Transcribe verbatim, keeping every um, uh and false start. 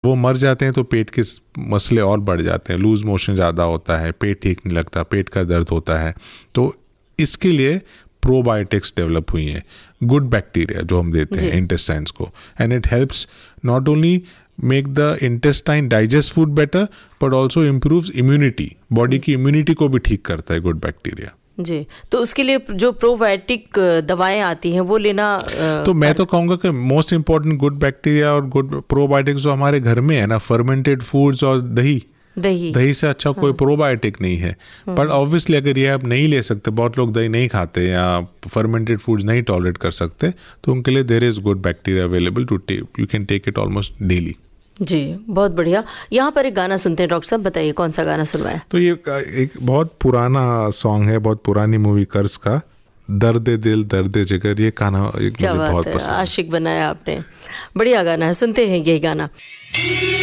वो मर जाते हैं तो पेट के मसले और बढ़ जाते हैं, लूज मोशन ज़्यादा होता है, पेट ठीक नहीं लगता, पेट का दर्द होता है। तो इसके लिए प्रोबायोटिक्स डेवलप हुई हैं, गुड बैक्टीरिया जो हम देते हैं इंटेस्टाइन्स को, and it helps not only make the intestine digest food better but also improves immunity, body की इम्यूनिटी को भी ठीक करता है गुड बैक्टीरिया जी। तो उसके लिए जो प्रोबायोटिक दवाएं आती हैं वो लेना, तो मैं तो कहूँगा कि मोस्ट इम्पॉर्टेंट गुड बैक्टीरिया और गुड प्रोबायोटिक्स जो हमारे घर में है ना, फर्मेंटेड फूड्स और दही दही दही से अच्छा कोई प्रोबायोटिक नहीं है। बट ऑब्वियसली अगर ये आप नहीं ले सकते, बहुत लोग दही नहीं खाते या फर्मेंटेड फूड्स नहीं टॉलरेट कर सकते, तो उनके लिए there is good bacteria available to take, you can take it almost daily. जी, बहुत बढ़िया। यहाँ पर एक गाना सुनते हैं डॉक्टर साहब, बताइए कौन सा गाना सुनवाया? तो ये एक बहुत पुराना सॉन्ग है, बहुत पुरानी मूवी कर्ज का, दर्द दिल दर्द जिगर, ये गाना एक मुझे बहुत पसंद है। आशिक बनाया आपने, बढ़िया गाना है, सुनते हैं यही गाना।